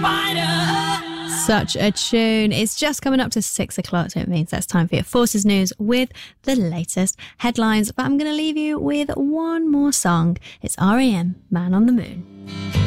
Such a tune. It's just coming up to 6 o'clock, so it means that's time for your Forces News with the latest headlines. But I'm going to leave you with one more song. It's R.E.M., Man on the Moon.